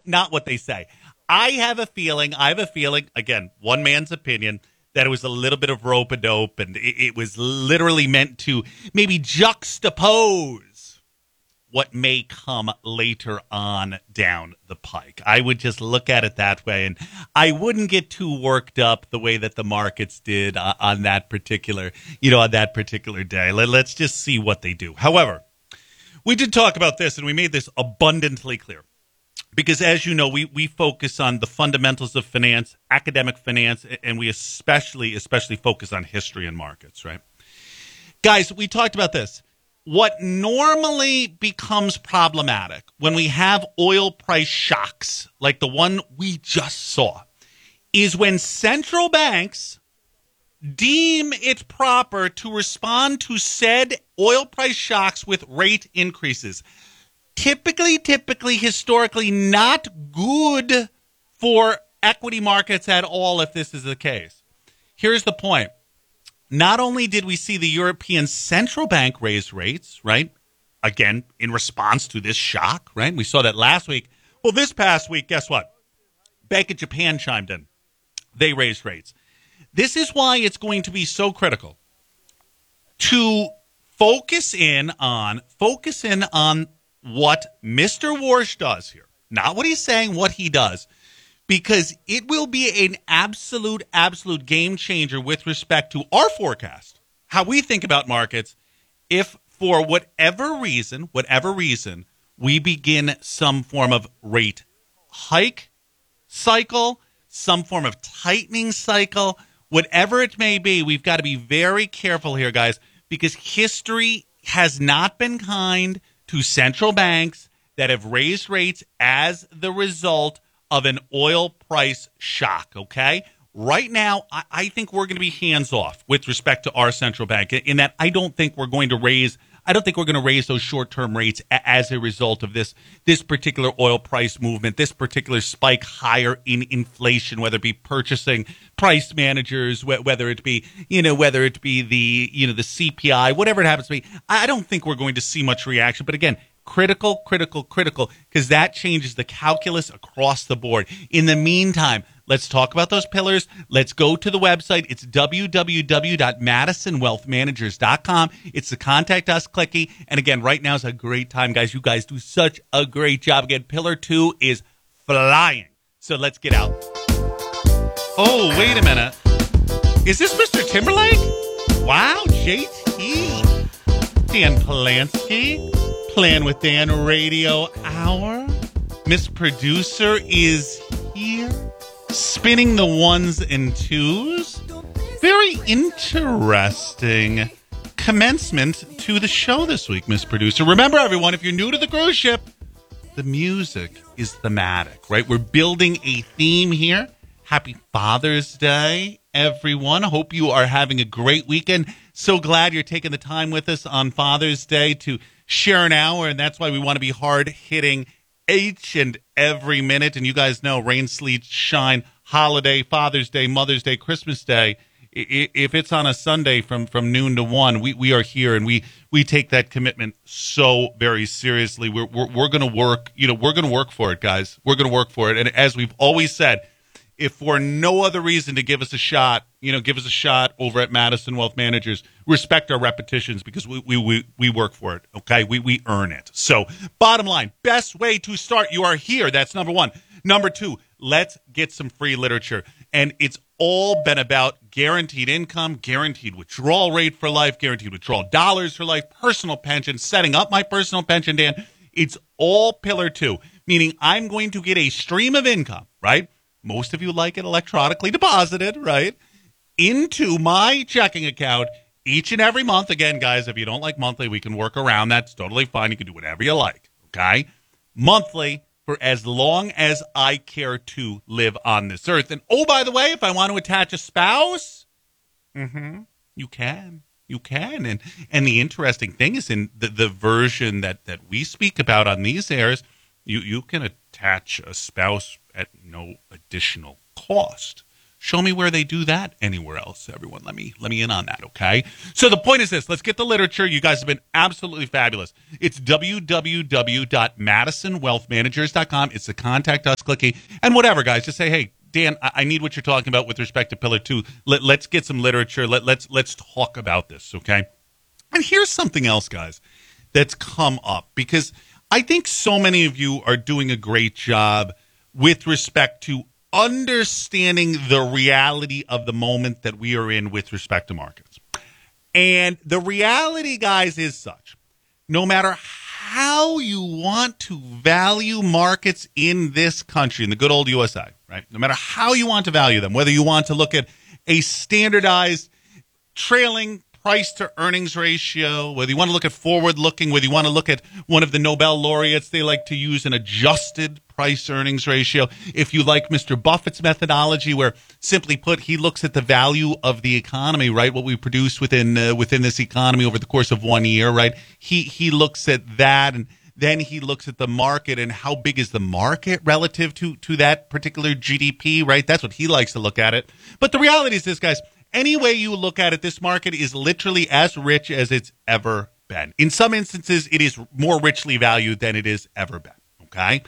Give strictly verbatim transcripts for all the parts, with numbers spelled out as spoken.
not what they say. I have a feeling, I have a feeling, again, one man's opinion, that it was a little bit of rope-a-dope, and it, it was literally meant to maybe juxtapose what may come later on down the pike. I would just look at it that way, and I wouldn't get too worked up the way that the markets did uh, on that particular, you know, on that particular day. Let, let's just see what they do. However, we did talk about this, and we made this abundantly clear. Because as you know, we, we focus on the fundamentals of finance, academic finance, and we especially, especially focus on history and markets, right? Guys, we talked about this. What normally becomes problematic when we have oil price shocks like the one we just saw is when central banks deem it proper to respond to said oil price shocks with rate increases. Typically, typically, historically, not good for equity markets at all if this is the case. Here's the point. Not only did we see the European Central Bank raise rates, right? Again, in response to this shock, right? We saw that last week. Well, this past week, guess what? Bank of Japan chimed in. They raised rates. This is why it's going to be so critical to focus in on, focus in on what Mister Warsh does here. Not what he's saying, what he does. Because it will be an absolute, absolute game changer with respect to our forecast, how we think about markets, if for whatever reason, whatever reason, we begin some form of rate hike cycle, some form of tightening cycle, whatever it may be, we've got to be very careful here, guys, because history has not been kind to central banks that have raised rates as the result of an oil price shock, okay? Right now, I, I think we're going to be hands-off with respect to our central bank in that I don't think we're going to raise I don't think we're going to raise those short-term rates a, as a result of this this particular oil price movement, this particular spike higher in inflation, whether it be purchasing price managers, wh- whether it be, you know, whether it be the, you know, the C P I, whatever it happens to be. I, I don't think we're going to see much reaction. But again, critical, critical, critical, because that changes the calculus across the board. In the meantime, let's talk about those pillars. Let's go to the website. It's w w w dot madison wealth managers dot com. It's the Contact Us clicky. And again, right now is a great time, guys. You guys do such a great job. Again, Pillar two is flying. So let's get out. Oh, wait a minute. Is this Mister Timberlake? Wow, J T. Dan Polanski. Plan with Dan Radio Hour. Miss Producer is here. Spinning the ones and twos. Very interesting commencement to the show this week, Miss Producer. Remember, everyone, if you're new to the cruise ship, the music is thematic, right? We're building a theme here. Happy Father's Day, everyone. Hope you are having a great weekend. So glad you're taking the time with us on Father's Day to share an hour, and that's why we want to be hard-hitting each and every minute. And you guys know, rain, sleet, shine, holiday, Father's Day, Mother's Day, Christmas Day, if it's on a Sunday from, from noon to one, we, we are here, and we, we take that commitment so very seriously. We're we're, we're going to work, you know, we're going to work for it, guys. We're going to work for it. And as we've always said, if for no other reason to give us a shot, you know, give us a shot over at Madison Wealth Managers, respect our repetitions because we we we, we work for it, okay? We we earn it. So bottom line, best way to start, you are here. That's number one. Number two, let's get some free literature. And it's all been about guaranteed income, guaranteed withdrawal rate for life, guaranteed withdrawal dollars for life, personal pension, setting up my personal pension, Dan. It's all pillar two, meaning I'm going to get a stream of income, right? Most of you like it electronically deposited, right, into my checking account each and every month. Again, guys, if you don't like monthly, we can work around that. It's totally fine. You can do whatever you like, okay? Monthly for as long as I care to live on this earth. And, oh, by the way, if I want to attach a spouse, mm-hmm, you can. You can. And and the interesting thing is in the, the version that, that we speak about on these airs, you, you can attach a spouse at no additional cost. Show me where they do that anywhere else, everyone. Let me let me in on that, okay? So the point is this. Let's get the literature. You guys have been absolutely fabulous. It's w w w dot madison wealth managers dot com. It's the contact us clicky. And whatever, guys, just say, hey, Dan, I, I need what you're talking about with respect to Pillar two. Let, let's get some literature. Let, let's let's talk about this, okay? And here's something else, guys, that's come up. Because I think so many of you are doing a great job with respect to understanding the reality of the moment that we are in with respect to markets. And the reality, guys, is such. No matter how you want to value markets in this country, in the good old U S A, right? No matter how you want to value them, whether you want to look at a standardized trailing price to earnings ratio, whether you want to look at forward looking, whether you want to look at one of the Nobel laureates, they like to use an adjusted price earnings ratio. If you like Mister Buffett's methodology, where simply put, he looks at the value of the economy, right? What we produce within uh, within this economy over the course of one year, right? He he looks at that, and then he looks at the market and how big is the market relative to to that particular G D P, right? That's what he likes to look at it. But the reality is this, guys. Any way you look at it, this market is literally as rich as it's ever been. In some instances, it is more richly valued than it has ever been. Okay.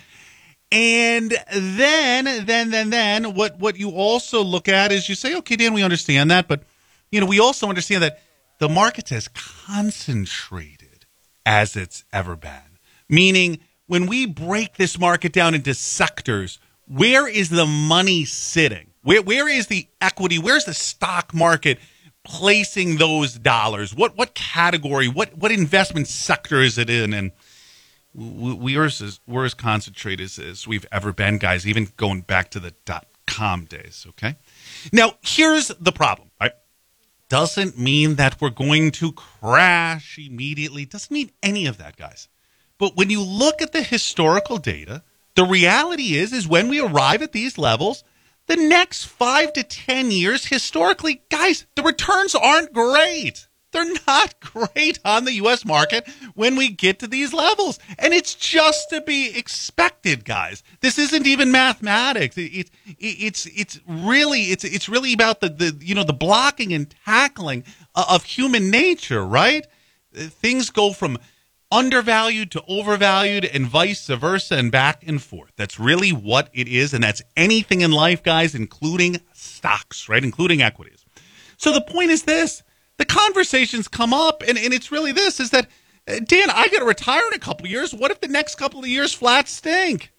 And then, then, then, then, what, what you also look at is you say, okay, Dan, we understand that, but, you know, we also understand that the market's as concentrated as it's ever been. Meaning, when we break this market down into sectors, where is the money sitting? Where where is the equity? Where's the stock market placing those dollars? What what category? What what investment sector is it in? And we are as we're as concentrated as, as we've ever been, guys. Even going back to the dot com days. Okay. Now here's the problem. Right? Doesn't mean that we're going to crash immediately. Doesn't mean any of that, guys. But when you look at the historical data, the reality is is when we arrive at these levels, the next five to ten years, historically, guys, the returns aren't great. They're not great on the U S market when we get to these levels. And it's just to be expected, guys. This isn't even mathematics. It, it, it's it's really it's it's really about the, the you know the blocking and tackling of human nature, right? Things go from undervalued to overvalued and vice versa and back and forth. That's really what it is, and that's anything in life, guys, including stocks, right, including equities. So the point is this. The conversations come up, and, and it's really this, is that, uh, Dan, I got to retire in a couple of years. What if the next couple of years flat stink?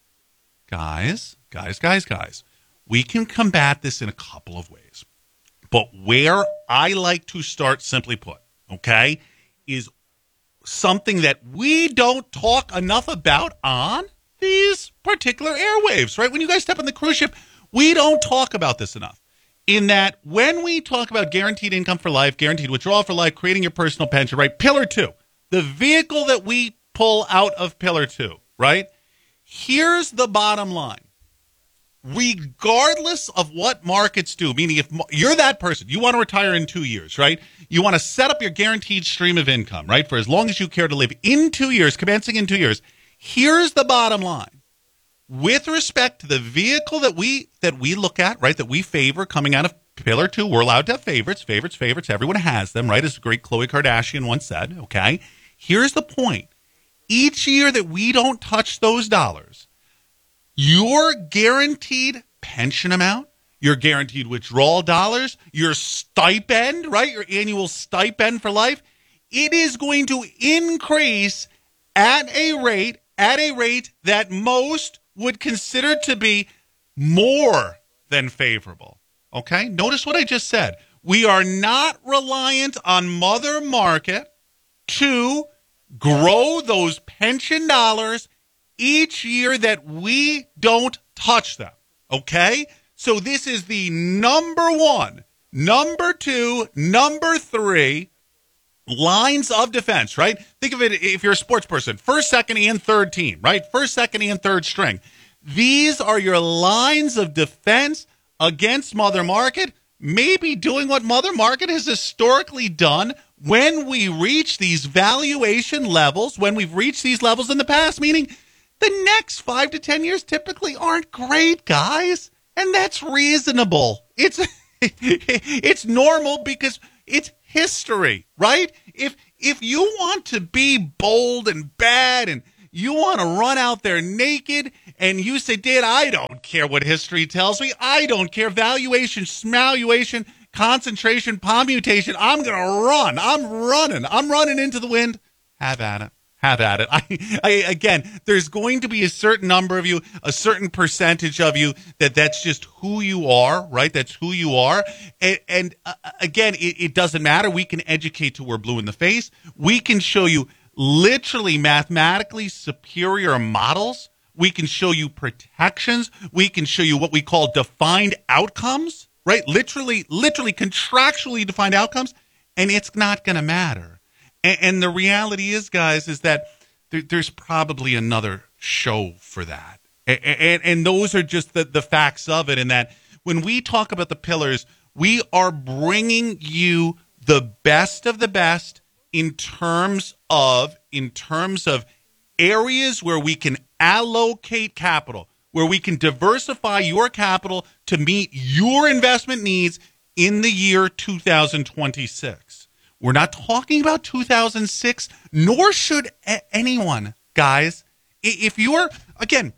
Guys, guys, guys, guys, we can combat this in a couple of ways. But where I like to start, simply put, okay, is something that we don't talk enough about on these particular airwaves, right? When you guys step on the cruise ship, we don't talk about this enough. In that when we talk about guaranteed income for life, guaranteed withdrawal for life, creating your personal pension, right? Pillar two, the vehicle that we pull out of pillar two, right? Here's the bottom line. Regardless of what markets do, meaning if you're that person, you want to retire in two years, right? You want to set up your guaranteed stream of income, right? For as long as you care to live in two years, commencing in two years. Here's the bottom line. With respect to the vehicle that we that we look at, right, that we favor coming out of pillar two, we're allowed to have favorites, favorites, favorites. Everyone has them, right? As the great Khloe Kardashian once said, okay? Here's the point. Each year that we don't touch those dollars, your guaranteed pension amount, your guaranteed withdrawal dollars, your stipend, right, your annual stipend for life, it is going to increase at a rate, at a rate that most would consider to be more than favorable. Okay? Notice what I just said. We are not reliant on Mother Market to grow those pension dollars each year that we don't touch them. Okay? So this is the number one, number two, number three lines of defense, right? Think of it if you're a sports person. First, second, and third team, right? First, second, and third string. These are your lines of defense against Mother Market, maybe doing what Mother Market has historically done when we reach these valuation levels, when we've reached these levels in the past, meaning the next five to ten years typically aren't great, guys. And that's reasonable. It's it's normal because it's history, right? If if you want to be bold and bad and you want to run out there naked and you say, Dad, I don't care what history tells me. I don't care. Valuation, smaluation, concentration, permutation. I'm going to run. I'm running. I'm running into the wind. Have at it. Have at it. I, I, again, there's going to be a certain number of you, a certain percentage of you that that's just who you are, right? That's who you are. And, and uh, again, it, it doesn't matter. We can educate till we're blue in the face. We can show you literally mathematically superior models. We can show you protections. We can show you what we call defined outcomes, right? Literally, literally contractually defined outcomes. And it's not going to matter. And, and the reality is, guys, is that there, there's probably another show for that. And, and, and those are just the, the facts of it. And that when we talk about the pillars, we are bringing you the best of the best in terms of in terms of areas where we can allocate capital, where we can diversify your capital to meet your investment needs in the year two thousand twenty-six. We're not talking about two thousand six, nor should a- anyone, guys. If you're, again,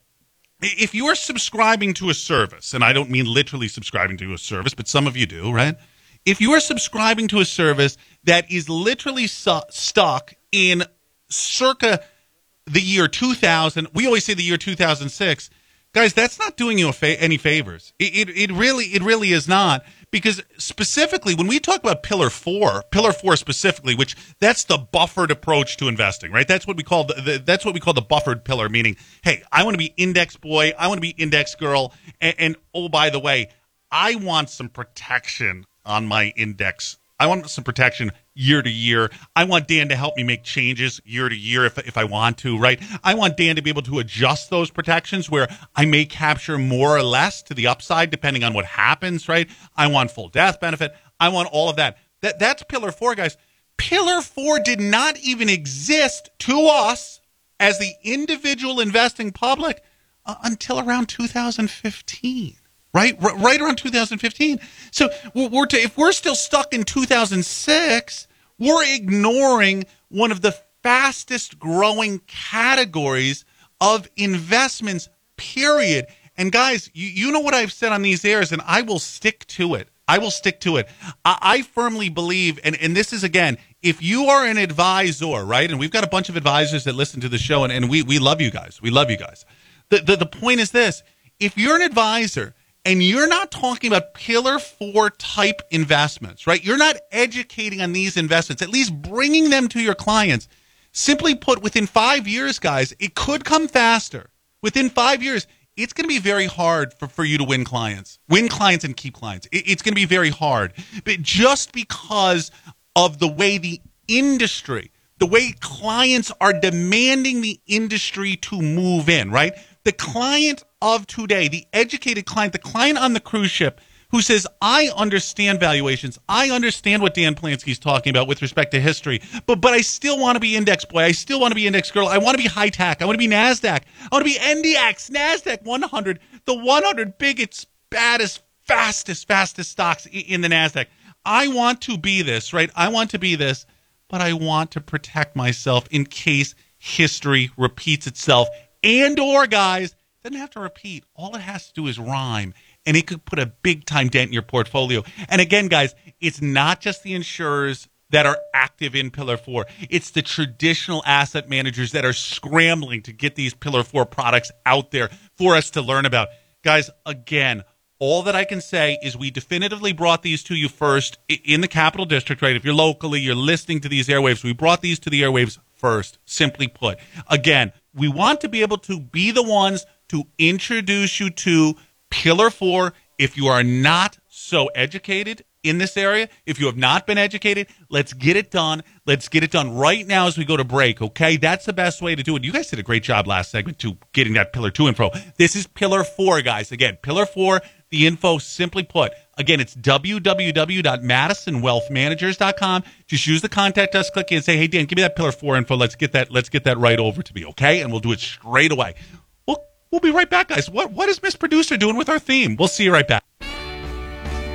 if you are subscribing to a service, and I don't mean literally subscribing to a service, but some of you do, right? If you are subscribing to a service that is literally su- stuck in circa the year two thousand, we always say the year two thousand six, guys, that's not doing you a fa- any favors. It, it, it really, it really is not. Because specifically, when we talk about Pillar Four, Pillar Four specifically, which that's the buffered approach to investing, right? That's what we call the, the that's what we call the buffered pillar. Meaning, hey, I want to be index boy, I want to be index girl, and, and oh, by the way, I want some protection on my index. I want some protection year to year. I want Dan to help me make changes year to year if if I want to, right? I want Dan to be able to adjust those protections where I may capture more or less to the upside depending on what happens, right? I want full death benefit. I want all of that. That that's Pillar Four, guys. Pillar Four did not even exist to us as the individual investing public uh, until around two thousand fifteen. Right, R- right around two thousand fifteen. So we're to, if we're still stuck in two thousand six, we're ignoring one of the fastest growing categories of investments, period. And guys, you, you know what I've said on these airs, and I will stick to it. I will stick to it. I, I firmly believe, and, and this is, again, if you are an advisor, right, and we've got a bunch of advisors that listen to the show, and, and we, we love you guys. We love you guys. The, the, the point is this. If you're an advisor and you're not talking about Pillar Four type investments, right? You're not educating on these investments, at least bringing them to your clients. Simply put, within five years, guys, it could come faster. Within five years, it's going to be very hard for, for you to win clients, win clients and keep clients. It, it's going to be very hard. But just because of the way the industry, the way clients are demanding the industry to move in, right? The client of today, the educated client, the client on the cruise ship who says, I understand valuations. I understand what Dan Polanski's talking about with respect to history, but but I still want to be index boy. I still want to be index girl. I want to be high tech. I want to be NASDAQ. I want to be N D X, NASDAQ one hundred, the one hundred biggest, baddest, fastest, fastest stocks in the NASDAQ. I want to be this, right? I want to be this, but I want to protect myself in case history repeats itself. And or, guys, it doesn't have to repeat. All it has to do is rhyme, and it could put a big-time dent in your portfolio. And again, guys, it's not just the insurers that are active in Pillar Four. It's the traditional asset managers that are scrambling to get these Pillar Four products out there for us to learn about. Guys, again, all that I can say is we definitively brought these to you first in the Capital District, right? If you're locally, you're listening to these airwaves, we brought these to the airwaves first, simply put. Again, we want to be able to be the ones to introduce you to Pillar Four. If you are not so educated in this area, if you have not been educated, let's get it done. Let's get it done right now as we go to break, okay? That's the best way to do it. You guys did a great job last segment to getting that Pillar Two info. This is Pillar Four, guys. Again, Pillar Four, the info, simply put. Again, it's w w w dot madison wealth managers dot com. Just use the contact us, click in, and say, hey, Dan, give me that Pillar Four info. Let's get that, let's get that right over to me, okay? And we'll do it straight away. We'll, we'll be right back, guys. What, what is Miss Producer doing with our theme? We'll see you right back.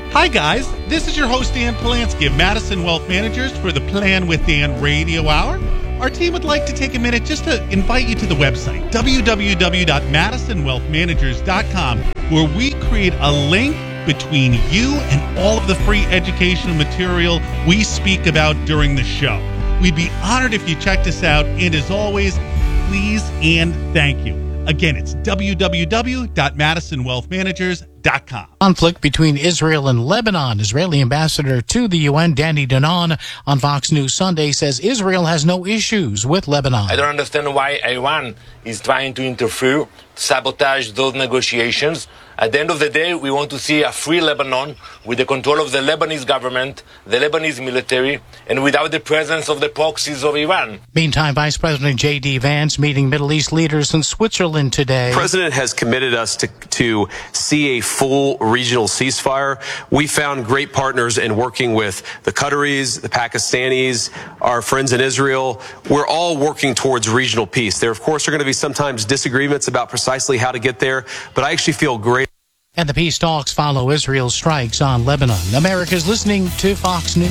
Hi, guys. This is your host, Dan Polanski of Madison Wealth Managers for the Plan with Dan Radio Hour. Our team would like to take a minute just to invite you to the website, w w w dot madison wealth managers dot com, where we create a link between you and all of the free educational material we speak about during the show. We'd be honored if you checked us out, and as always, please and thank you. Again, it's w w w dot madison wealth managers dot com. Conflict between Israel and Lebanon. Israeli ambassador to the U N, Danny Danon, on Fox News Sunday says Israel has no issues with Lebanon. I don't understand why Iran is trying to interfere, sabotage those negotiations. At the end of the day, we want to see a free Lebanon with the control of the Lebanese government, the Lebanese military, and without the presence of the proxies of Iran. Meantime, Vice President J D. Vance meeting Middle East leaders in Switzerland today. The President has committed us to, to see a full regional ceasefire. We found great partners in working with the Qataris, the Pakistanis, our friends in Israel. We're all working towards regional peace. There, of course, are going to be sometimes disagreements about precisely how to get there, but I actually feel great. And the peace talks follow Israel's strikes on Lebanon. America's listening to Fox News.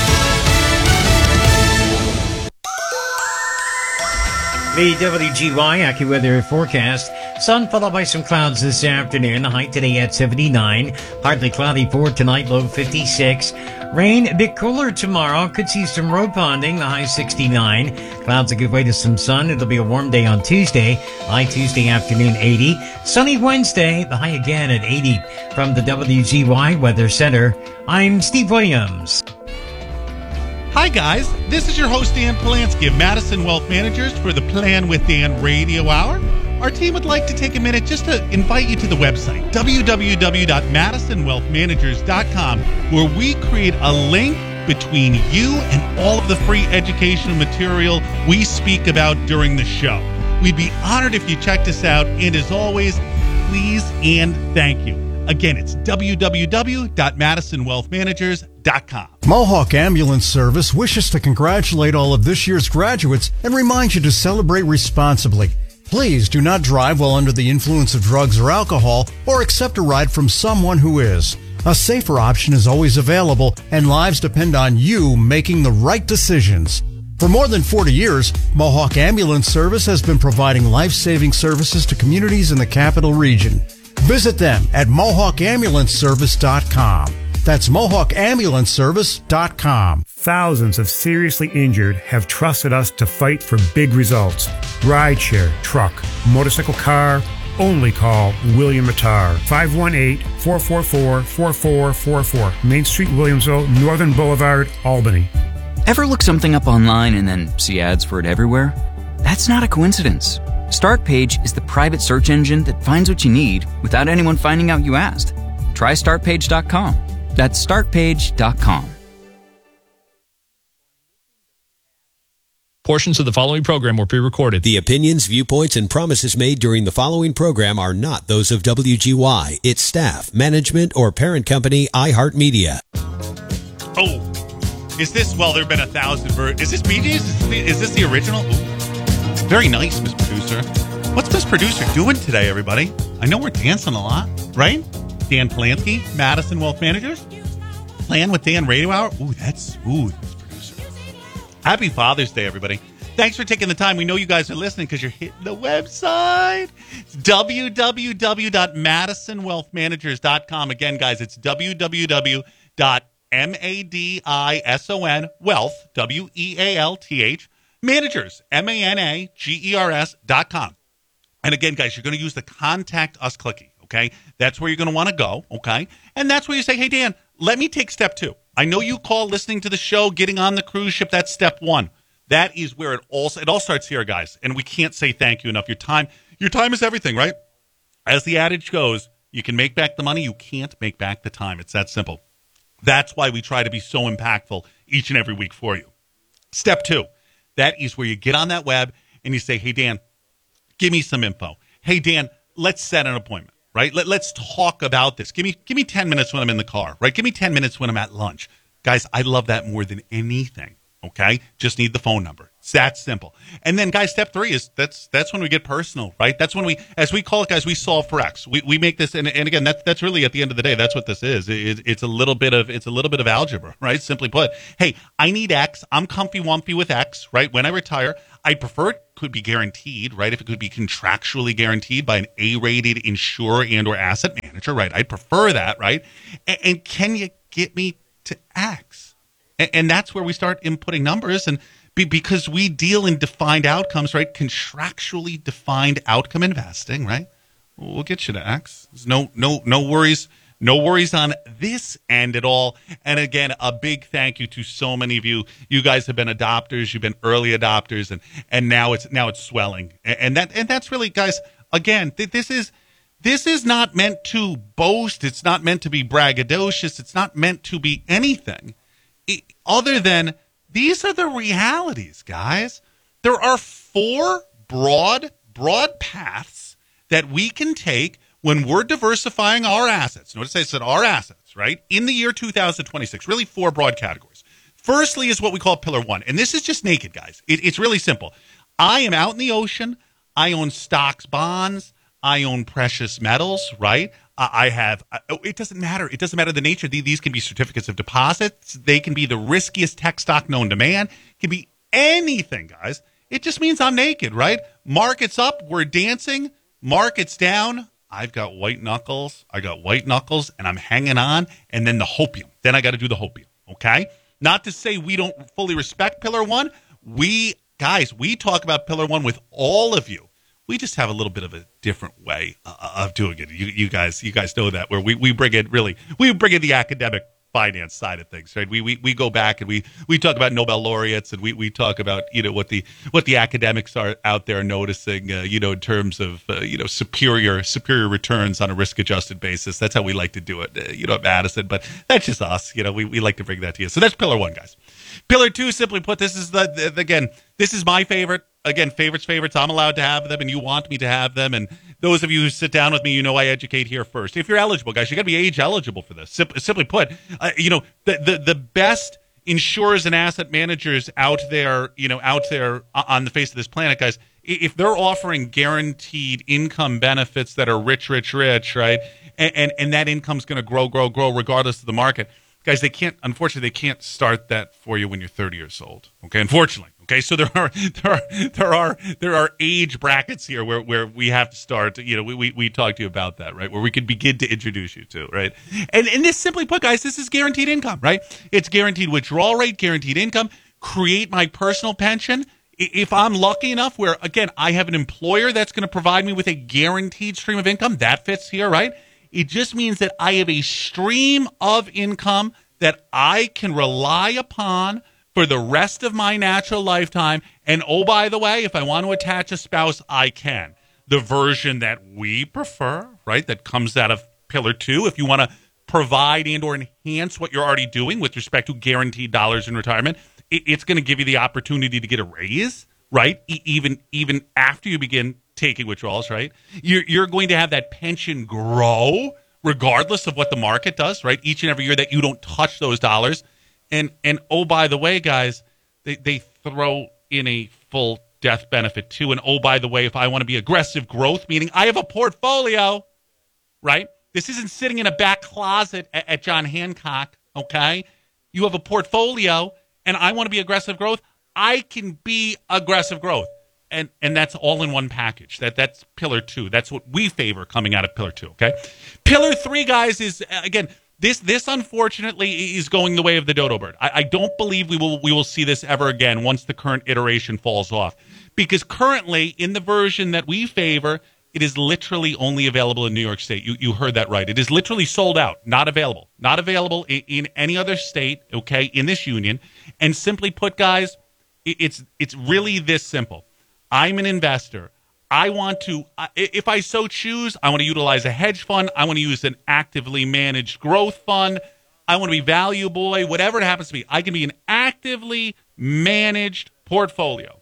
The W G Y AccuWeather forecast. Sun followed by some clouds this afternoon. The high today at seventy-nine. Partly cloudy for tonight, low fifty-six. Rain, a bit cooler tomorrow. Could see some road ponding, the high sixty-nine. Clouds a good way to some sun. It'll be a warm day on Tuesday. High Tuesday afternoon, eighty. Sunny Wednesday, the high again at eighty. From the W G Y Weather Center, I'm Steve Williams. Hi, guys. This is your host, Dan Polanski of Madison Wealth Managers for the Plan with Dan Radio Hour. Our team would like to take a minute just to invite you to the website, w w w dot madison wealth managers dot com, where we create a link between you and all of the free educational material we speak about during the show. We'd be honored if you checked us out, and as always, please and thank you. Again, it's w w w dot madison wealth managers dot com. Mohawk Ambulance Service wishes to congratulate all of this year's graduates and remind you to celebrate responsibly. Please do not drive while under the influence of drugs or alcohol, or accept a ride from someone who is. A safer option is always available, and lives depend on you making the right decisions. For more than forty years, Mohawk Ambulance Service has been providing life-saving services to communities in the capital region. Visit them at mohawk ambulance service dot com. That's mohawk ambulance service dot com. Thousands of seriously injured have trusted us to fight for big results. Rideshare, truck, motorcycle, car. Only call William Mattar. five one eight, four four four, four four four four. Main Street, Williamsville, Northern Boulevard, Albany. Ever look something up online and then see ads for it everywhere? That's not a coincidence. StartPage is the private search engine that finds what you need without anyone finding out you asked. Try start page dot com. That's start page dot com. Portions of the following program were pre-recorded. The opinions, viewpoints, and promises made during the following program are not those of W G Y, its staff, management, or parent company, iHeartMedia. Oh, is this, well, there have been a thousand versions. Is this B J's? Is this, is this the original? Ooh. Very nice, Miss Producer. What's Miss Producer doing today, everybody? I know we're dancing a lot, right? Dan Polanski, Madison Wealth Managers. Plan with Dan Radio Hour. Ooh, that's smooth, Miss Producer. Happy Father's Day, everybody. Thanks for taking the time. We know you guys are listening because you're hitting the website. It's w w w dot madison wealth managers dot com. Again, guys, it's w w w dot madison wealth, W E A L T H, managers, M A N A G E R S dot com. And again, guys, you're going to use the Contact Us clicky, okay? That's where you're going to want to go, okay? And that's where you say, hey, Dan, let me take step two. I know you call listening to the show, getting on the cruise ship, that's step one. That is where it all, it all starts here, guys. And we can't say thank you enough. Your time, your time is everything, right? As the adage goes, you can make back the money, you can't make back the time. It's that simple. That's why we try to be so impactful each and every week for you. Step two, that is where you get on that web and you say, hey, Dan, give me some info. Hey, Dan, let's set an appointment, right? Let, let's talk about this. Give me give me ten minutes when I'm in the car, right? Give me ten minutes when I'm at lunch. Guys, I love that more than anything. Okay, just need the phone number. It's that simple. And then, guys, step three is that's that's when we get personal, right? That's when we, as we call it, guys, we solve for X. We we make this, and, and again, that's that's really at the end of the day, that's what this is. It, it's a little bit of it's a little bit of algebra, right? Simply put, hey, I need X. I'm comfy wumpy with X, right? When I retire, I prefer it could be guaranteed, right? If it could be contractually guaranteed by an A-rated insurer and or asset manager, right? I'd prefer that, right? And, and can you get me to X? And that's where we start inputting numbers, and be, because we deal in defined outcomes, right? Contractually defined outcome investing, right? We'll get you to X. There's no, no, no worries, no worries on this end at all. And again, a big thank you to so many of you. You guys have been adopters, you've been early adopters, and and now it's now it's swelling, and that and that's really, guys. Again, this is. This is not meant to boast. It's not meant to be braggadocious. It's not meant to be anything other than these are the realities, guys. There are four broad, broad paths that we can take when we're diversifying our assets. Notice I said our assets, right? In the year two thousand twenty-six, really four broad categories. Firstly is what we call pillar one. And this is just naked, guys. It, it's really simple. I am out in the ocean. I own stocks, bonds. I own precious metals, right? I have, it doesn't matter. It doesn't matter the nature. These can be certificates of deposits. They can be the riskiest tech stock known to man. It can be anything, guys. It just means I'm naked, right? Market's up. We're dancing. Market's down. I've got white knuckles. I got white knuckles, and I'm hanging on. And then the hopium. Then I got to do the hopium, okay? Not to say we don't fully respect Pillar One. We, guys, we talk about Pillar One with all of you. We just have a little bit of a different way uh, of doing it. You, you guys, you guys know that, where we, we bring in really, we bring in the academic finance side of things, right? We we, we go back and we, we talk about Nobel laureates, and we, we talk about, you know, what the what the academics are out there noticing, uh, you know, in terms of uh, you know superior superior returns on a risk adjusted basis. That's how we like to do it, uh, you know, at Madison. But that's just us, you know. We we like to bring that to you. So that's pillar one, guys. Pillar two, simply put, this is the, the, the again, this is my favorite. Again, favorites, favorites. I'm allowed to have them, and you want me to have them. And those of you who sit down with me, you know I educate here first. If you're eligible, guys, you got to be age eligible for this. Sim- simply put, uh, you know, the, the the best insurers and asset managers out there, you know, out there on the face of this planet, guys, if they're offering guaranteed income benefits that are rich, rich, rich, right, and and, and that income's going to grow, grow, grow regardless of the market, guys, they can't. Unfortunately, they can't start that for you when you're thirty years old. Okay, unfortunately. Okay, so there are there are there are there are age brackets here where, where we have to start. You know, we, we we talked to you about that, right? Where we could begin to introduce you to, right? And and this, simply put, guys, this is guaranteed income, right? It's guaranteed withdrawal rate, guaranteed income. Create my personal pension. If I'm lucky enough, where again I have an employer that's going to provide me with a guaranteed stream of income, that fits here, right? It just means that I have a stream of income that I can rely upon for the rest of my natural lifetime. And oh, by the way, if I want to attach a spouse, I can. The version that we prefer, right, that comes out of Pillar Two, if you want to provide and or enhance what you're already doing with respect to guaranteed dollars in retirement, it, it's going to give you the opportunity to get a raise, right, e- even even after you begin taking withdrawals, right? You're, you're going to have that pension grow regardless of what the market does, right, each and every year that you don't touch those dollars. And, and oh, by the way, guys, they, they throw in a full death benefit, too. And, oh, by the way, if I want to be aggressive growth, meaning I have a portfolio, right? This isn't sitting in a back closet at, at John Hancock, okay? You have a portfolio, and I want to be aggressive growth. I can be aggressive growth. And and that's all in one package. That That's Pillar Two. That's what we favor coming out of Pillar Two, okay? Pillar Three, guys, is, again, This, this unfortunately, is going the way of the dodo bird. I, I don't believe we will we will see this ever again once the current iteration falls off. Because currently, in the version that we favor, it is literally only available in New York State. You you heard that right. It is literally sold out, not available. Not available in, in any other state, okay, in this union. And simply put, guys, it, it's it's really this simple. I'm an investor. I want to, if I so choose, I want to utilize a hedge fund. I want to use an actively managed growth fund. I want to be value boy, whatever it happens to be. I can be an actively managed portfolio.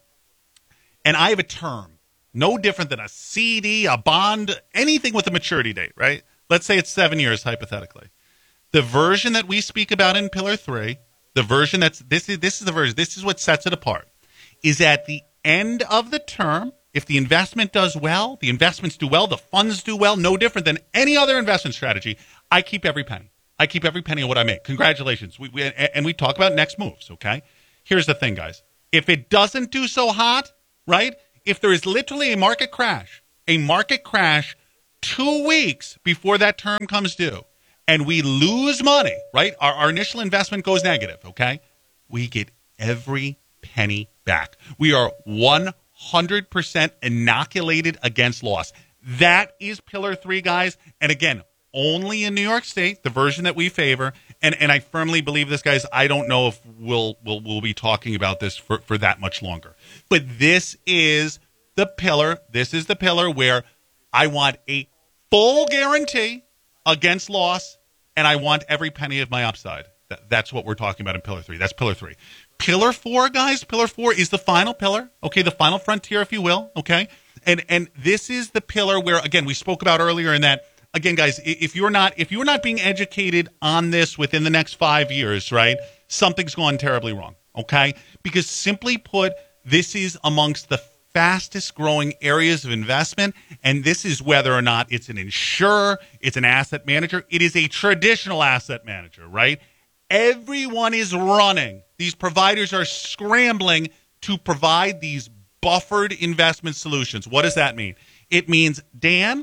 And I have a term, no different than a C D, a bond, anything with a maturity date, right? Let's say it's seven years, hypothetically. The version that we speak about in Pillar Three, the version that's this is this is the version. This is what sets it apart. Is at the end of the term, if the investment does well, the investments do well, the funds do well, no different than any other investment strategy. I keep every penny. I keep every penny of what I make. Congratulations. We, we and we talk about next moves. Okay. Here's the thing, guys. If it doesn't do so hot, right? If there is literally a market crash, a market crash two weeks before that term comes due, and we lose money, right? Our, our initial investment goes negative, okay? We get every penny back. We are one hundred percent inoculated against loss. That is pillar three, guys. And again, only in New York State, the version that we favor. And and I firmly believe this, guys. I don't know if we'll we'll, we'll be talking about this for, for that much longer. But this is the pillar. This is the pillar where I want a full guarantee against loss, and I want every penny of my upside. That, that's what we're talking about in pillar three. That's pillar three. Pillar four, guys, pillar four is the final pillar, okay, the final frontier, if you will, okay? And and this is the pillar where, again, we spoke about earlier in that, again, guys, if you're not if you're not being educated on this within the next five years, right, something's gone terribly wrong, okay? Because simply put, this is amongst the fastest growing areas of investment, and this is whether or not it's an insurer, it's an asset manager, it is a traditional asset manager, right? Everyone is running. These providers are scrambling to provide these buffered investment solutions. What does that mean? It means, Dan,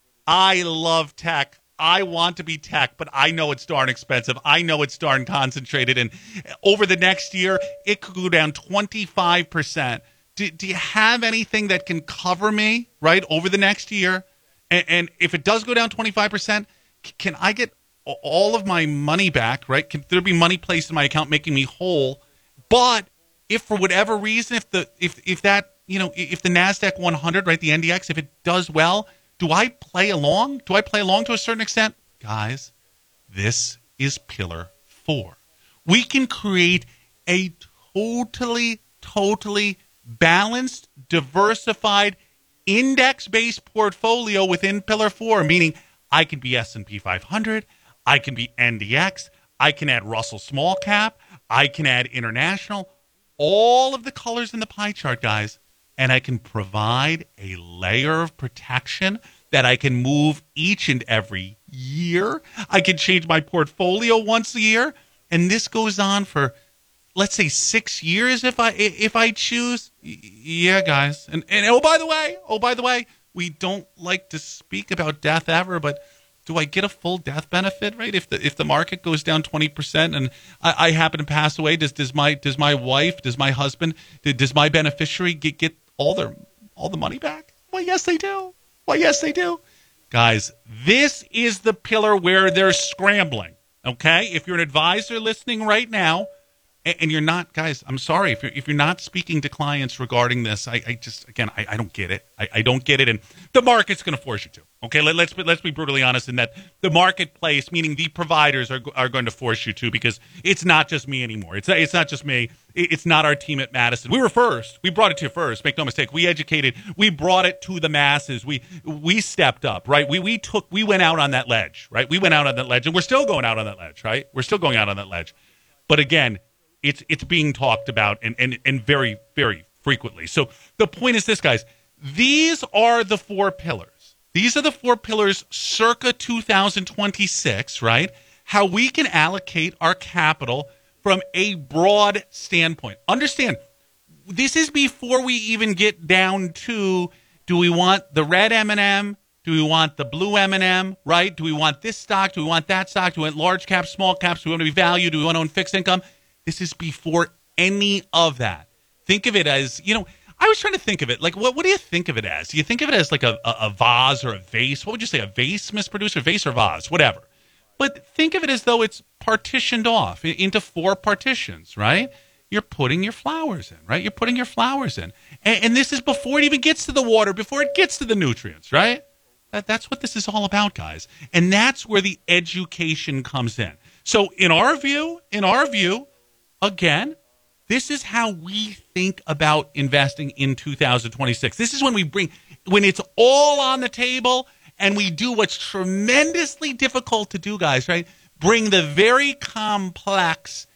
I love tech. I want to be tech, but I know it's darn expensive. I know it's darn concentrated. And over the next year, it could go down twenty-five percent. Do, do you have anything that can cover me, right, over the next year? And, and if it does go down twenty-five percent, can I get all of my money back, right? Can there be money placed in my account making me whole? But if for whatever reason, if the if if that, you know, if the NASDAQ one hundred, right, the N D X, if it does well, do I play along? Do I play along to a certain extent? Guys, this is pillar four. We can create a totally, totally balanced, diversified, index-based portfolio within pillar four, meaning I can be S and P five hundred, I can be N D X, I can add Russell Small Cap, I can add International, all of the colors in the pie chart, guys, and I can provide a layer of protection that I can move each and every year. I can change my portfolio once a year, and this goes on for, let's say, six years if I if I choose. Yeah, guys. And, and oh, by the way, oh, by the way, we don't like to speak about death ever, but do I get a full death benefit, right? If the if the market goes down twenty percent and I, I happen to pass away, does does my does my wife, does my husband, does my beneficiary get, get all their all the money back? Well, yes, they do. Well, yes, they do. Guys, this is the pillar where they're scrambling, okay? If you're an advisor listening right now, and you're not, guys, I'm sorry, if you're, if you're not speaking to clients regarding this, I, I just, again, I, I don't get it. I, I don't get it, and the market's going to force you to. Okay, Let, let's, let's be brutally honest in that the marketplace, meaning the providers, are are going to force you to, because it's not just me anymore. It's, it's not just me. It's not our team at Madison. We were first. We brought it to you first. Make no mistake. We educated. We brought it to the masses. We we stepped up, right? We we took. We went out on that ledge, right? We went out on that ledge, and we're still going out on that ledge, right? We're still going out on that ledge. But again, It's it's being talked about and, and, and very, very frequently. So the point is this, guys. These are the four pillars. These are the four pillars circa two thousand twenty-six, right? How we can allocate our capital from a broad standpoint. Understand, this is before we even get down to, do we want the red M and M? Do we want the blue M and M, right? Do we want this stock? Do we want that stock? Do we want large caps, small caps? Do we want to be value? Do we want to own fixed income? This is before any of that. Think of it as, you know, I was trying to think of it. Like, what, what do you think of it as? Do you think of it as like a, a, a vase or a vase? What would you say, a vase, Miss Producer? Vase or vase? Whatever. But think of it as though it's partitioned off into four partitions, right? You're putting your flowers in, right? You're putting your flowers in. And, and this is before it even gets to the water, before it gets to the nutrients, right? That, that's what this is all about, guys. And that's where the education comes in. So in our view, in our view, again, this is how we think about investing in two thousand twenty-six. This is when we bring, when it's all on the table and we do what's tremendously difficult to do, guys, right? Bring the very complex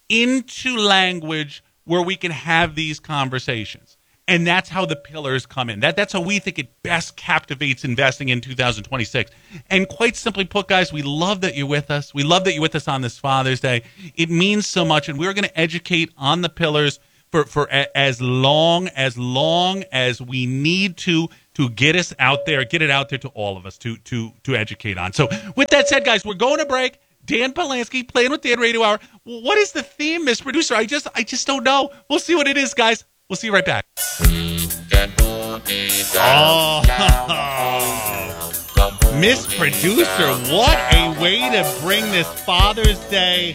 into language where we can have these conversations. And that's how the pillars come in. That That's how we think it best captivates investing in two thousand twenty-six. And quite simply put, guys, we love that you're with us. We love that you're with us on this Father's Day. It means so much, and we're going to educate on the pillars for, for a, as long, as long as we need to to get us out there, get it out there to all of us to to to educate on. So with that said, guys, we're going to break. Dan Polanski, Playing with Dan Radio Hour. What is the theme, Miss Producer? I just I just don't know. We'll see what it is, guys. We'll see you right back. Oh, Miss Producer, what a way to bring this Father's Day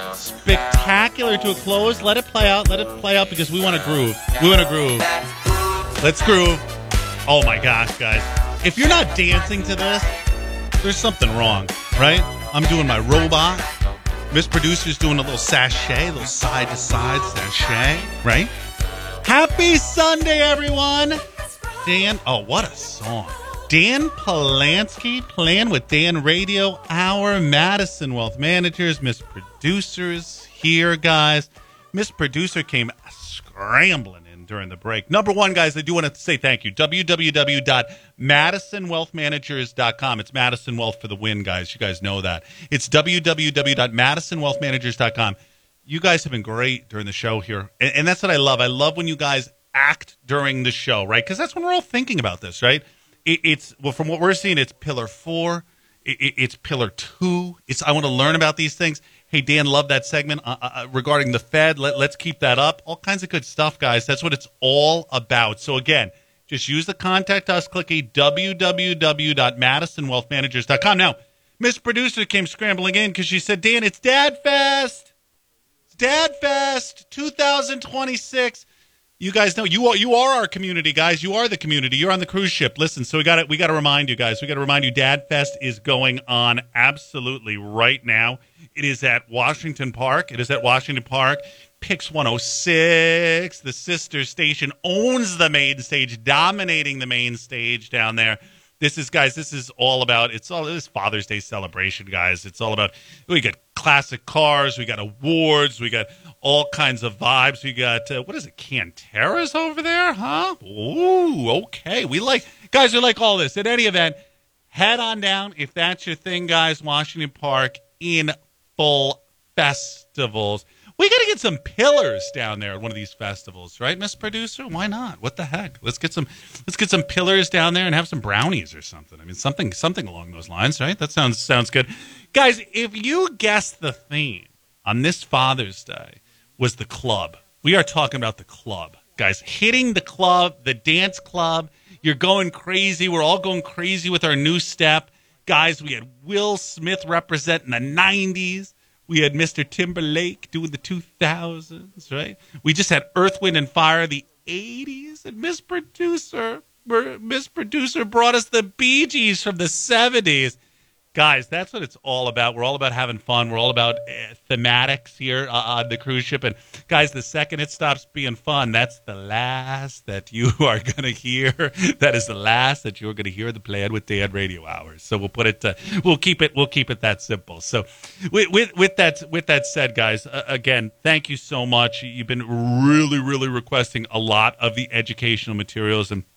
spectacular to a close. Let it play out. Let it play out because we want to groove. We want to groove. Let's groove. Oh, my gosh, guys. If you're not dancing to this, there's something wrong, right? I'm doing my robot. Miss Producer's doing a little sashay, a little side-to-side sashay, right? Happy Sunday, everyone. Dan, oh, what a song. Dan Polanski, Playing with Dan Radio Hour, Madison Wealth Managers, Miss Producer's here, guys. Miss Producer came scrambling in during the break. Number one, guys, I do want to say thank you. w w w dot madison wealth managers dot com. It's Madison Wealth for the win, guys. You guys know that. It's w w w dot madison wealth managers dot com. You guys have been great during the show here. And, and that's what I love. I love when you guys act during the show, right? Because that's when we're all thinking about this, right? It, it's, well, from what we're seeing, it's pillar four. It, it, it's pillar two. It's, I want to learn about these things. Hey, Dan, love that segment uh, uh, regarding the Fed. Let, let's keep that up. All kinds of good stuff, guys. That's what it's all about. So, again, just use the Contact Us clicky, w w w dot madison wealth managers dot com. Now, Miss Producer came scrambling in because she said, Dan, it's Dad Fest. It's Dad Fest two thousand twenty-six. You guys know you are you are our community, guys. You are the community. You're on the cruise ship. Listen, so we got to we got to remind you guys. We got to remind you, Dad Fest is going on absolutely right now. It is at Washington Park. It is at Washington Park. Pix one oh six, the sister station, owns the main stage, dominating the main stage down there. This is, guys, this is all about, it's all this Father's Day celebration, guys. It's all about, we got classic cars, we got awards, we got all kinds of vibes. We got, uh, what is it, Canteras over there, huh? Ooh, okay. We like, guys, we like all this. At any event, head on down, if that's your thing, guys, Washington Park in full festivals. We got to get some pillars down there at one of these festivals, right, Miss Producer? Why not? What the heck? Let's get some let's get some pillars down there and have some brownies or something. I mean, something something along those lines, right? That sounds sounds good. Guys, if you guessed the theme on this Father's Day was the club. We are talking about the club. Guys, hitting the club, the dance club. You're going crazy. We're all going crazy with our new step. Guys, we had Will Smith representing the nineties. We had Mister Timberlake doing the two thousands, right? We just had Earth, Wind, and Fire, the eighties. And Miss Producer, Miss Producer brought us the Bee Gees from the seventies. Guys, that's what it's all about. We're all about having fun. We're all about uh, thematics here uh, on the cruise ship. And, guys, the second it stops being fun, that's the last that you are going to hear. That is the last that you're going to hear the Playing with Dan Radio Hours. So we'll put it, uh, we'll keep it, we'll keep it that simple. So with with, with that with that said, guys, uh, again, thank you so much. You've been really, really requesting a lot of the educational materials, and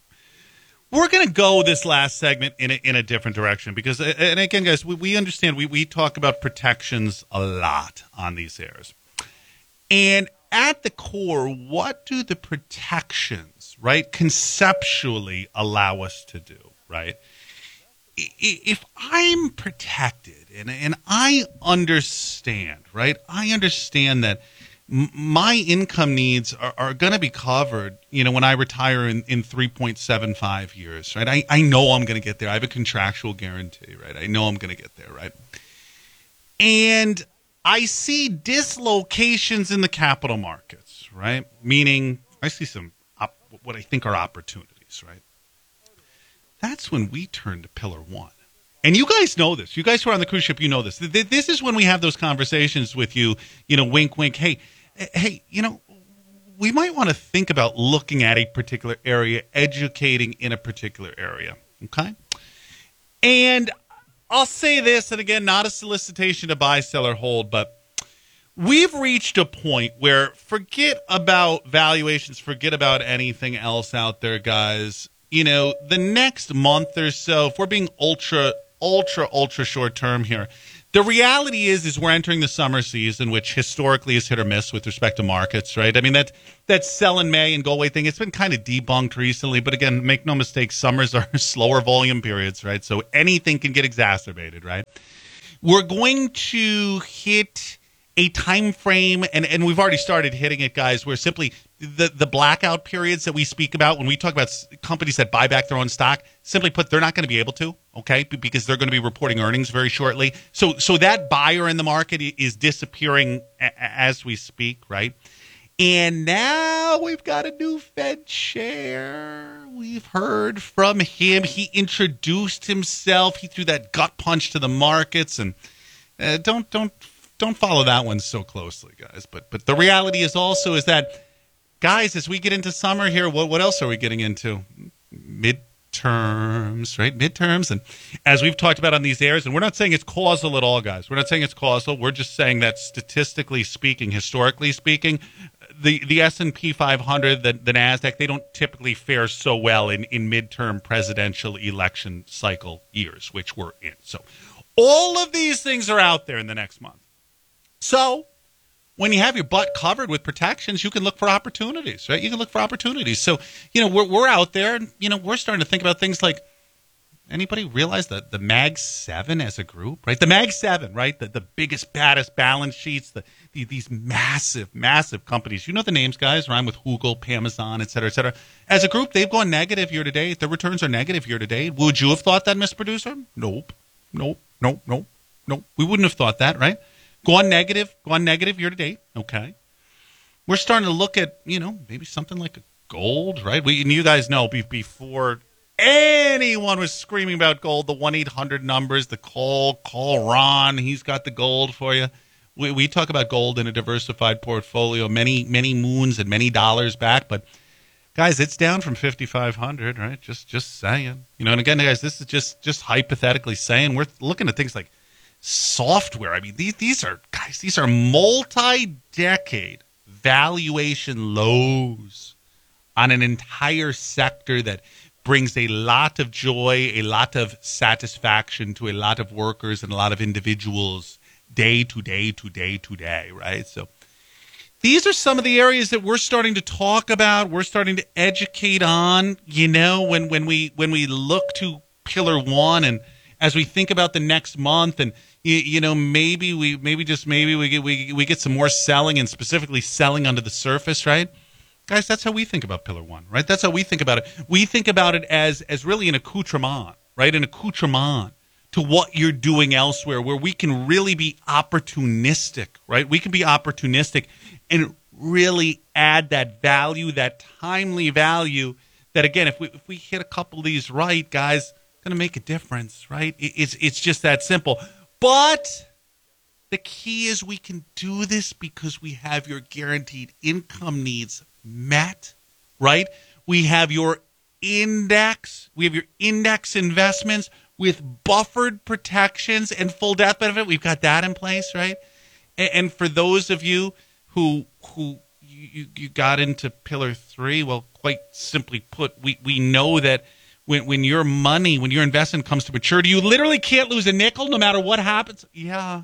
we're going to go this last segment in a, in a different direction because, and again, guys, we, we understand we, we talk about protections a lot on these airs. And at the core, what do the protections, right, conceptually allow us to do, right? If I'm protected and, and I understand, right, I understand that my income needs are, are going to be covered, you know, when I retire in, in three point seven five years, right? I, I know I'm going to get there. I have a contractual guarantee, right? I know I'm going to get there, right? And I see dislocations in the capital markets, right? Meaning I see some, op- what I think are opportunities, right? That's when we turn to pillar one. And you guys know this. You guys who are on the cruise ship, you know this. This is when we have those conversations with you, you know, wink, wink. Hey, hey, you know, we might want to think about looking at a particular area, educating in a particular area, okay? And I'll say this, and again, not a solicitation to buy, sell, or hold, but we've reached a point where forget about valuations, forget about anything else out there, guys. You know, the next month or so, if we're being ultra, ultra, ultra short term here, the reality is, is we're entering the summer season, which historically is hit or miss with respect to markets, right? I mean, that that sell in May and go away thing, it's been kind of debunked recently. But again, make no mistake, summers are slower volume periods, right? So anything can get exacerbated, right? We're going to hit a time frame, and, and we've already started hitting it, guys, where simply the, the blackout periods that we speak about when we talk about companies that buy back their own stock, simply put, they're not going to be able to, okay, because they're going to be reporting earnings very shortly. So so that buyer in the market is disappearing a- as we speak, right? And now we've got a new Fed chair. We've heard from him. He introduced himself. He threw that gut punch to the markets. And uh, don't don't don't follow that one so closely, guys. But but the reality is also is that, guys, as we get into summer here, what what else are we getting into? Midterms, right? Midterms. And as we've talked about on these airs, and we're not saying it's causal at all, guys. We're not saying it's causal. We're just saying that statistically speaking, historically speaking, the, the S and P five hundred, the, the NASDAQ, they don't typically fare so well in, in midterm presidential election cycle years, which we're in. So all of these things are out there in the next month. So when you have your butt covered with protections, you can look for opportunities, right? You can look for opportunities. So, you know, we're we're out there, and, you know, we're starting to think about things like, anybody realize that the Mag seven as a group, right? The Mag seven, right? The, the biggest, baddest balance sheets, the, the these massive, massive companies. You know the names, guys, rhyme with Google, Amazon, et cetera, et cetera. As a group, they've gone negative year to date. Their returns are negative year to date. Would you have thought that, Mister Producer? Nope. Nope. Nope. Nope. Nope. We wouldn't have thought that, right? Gone negative, gone negative year to date. Okay. We're starting to look at, you know, maybe something like a gold, right? We, and you guys know before anyone was screaming about gold, the one eight hundred numbers, the call, call Ron, he's got the gold for you. We, we talk about gold in a diversified portfolio, many, many moons and many dollars back. But, guys, it's down from fifty-five hundred, right? Just just saying. You know, and again, guys, this is just, just hypothetically saying. We're looking at things like software. I mean, these these are, guys, these are multi-decade valuation lows on an entire sector that brings a lot of joy, a lot of satisfaction to a lot of workers and a lot of individuals day to day to day to day, right? So these are some of the areas that we're starting to talk about, we're starting to educate on, you know, when, when we when we look to Pillar One, and as we think about the next month, and you, you know, maybe we maybe just maybe we get we we get some more selling, and specifically selling under the surface, right? Guys, that's how we think about Pillar One, right? That's how we think about it. We think about it as as really an accoutrement, right? An accoutrement to what you're doing elsewhere, where we can really be opportunistic, right? We can be opportunistic and really add that value, that timely value that, again, if we if we hit a couple of these right, guys, going to make a difference, right? It's it's just that simple. But the key is we can do this because we have your guaranteed income needs met, right? We have your index. We have your index investments with buffered protections and full death benefit. We've got that in place, right? And, and for those of you who who you, you got into Pillar Three, well, quite simply put, we, we know that when when your money, when your investment comes to maturity, you literally can't lose a nickel no matter what happens. Yeah.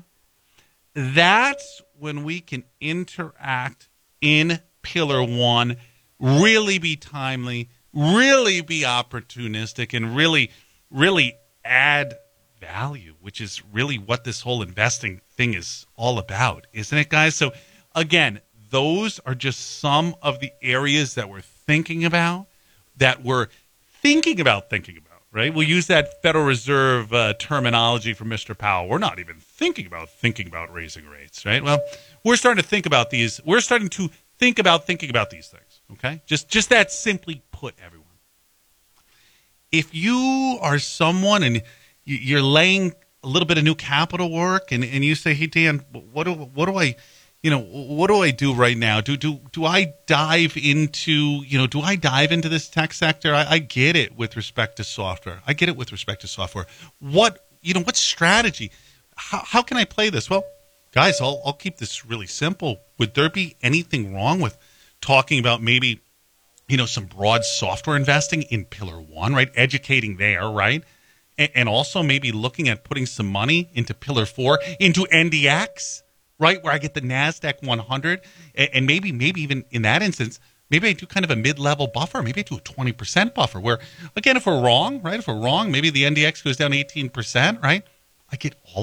That's when we can interact in Pillar One, really be timely, really be opportunistic, and really, really add value, which is really what this whole investing thing is all about, isn't it, guys? So, again, those are just some of the areas that we're thinking about, that we're thinking about thinking about, right? We'll use that Federal Reserve uh, terminology from Mister Powell. We're not even thinking about thinking about raising rates, right? Well, we're starting to think about these. We're starting to think about thinking about these things, okay? Just just that simply put, everyone. If you are someone and you're laying a little bit of new capital work, and, and you say, hey, Dan, what do, what do I, you know, what do I do right now? Do do do I dive into, you know, do I dive into this tech sector? I, I get it with respect to software. I get it with respect to software. What, you know, what strategy? How, how can I play this? Well, Guys, I'll, I'll keep this really simple. Would there be anything wrong with talking about maybe, you know, some broad software investing in Pillar One, right? Educating there, right? And, and also maybe looking at putting some money into Pillar Four, into N D X, right? Where I get the NASDAQ one hundred. And, and maybe, maybe even in that instance, maybe I do kind of a mid-level buffer. Maybe I do a twenty percent buffer where, again, if we're wrong, right? If we're wrong, maybe the N D X goes down eighteen percent, right? I get all